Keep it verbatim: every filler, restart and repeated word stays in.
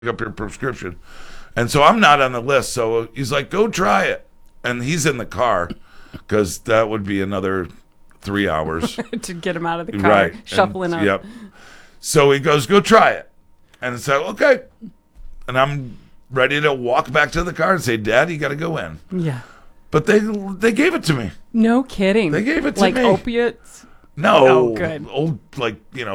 up your prescription. And so I'm not on the list. So he's like, go try it. And he's in the car because that would be another three hours. To get him out of the car, Right. shuffling and, up. Yep. So he goes, go try it. And it's like, okay. And I'm ready to walk back to the car and say, Dad, you got to go in. Yeah. But they they gave it to me. No kidding. They gave it to like me. Like opiates? No. Oh, good. Old, like, you know,